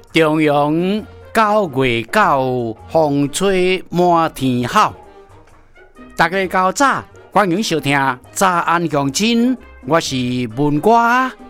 中央9月9，风吹满天好。大家到早，欢迎收听《早安乡亲》，我是文瓜。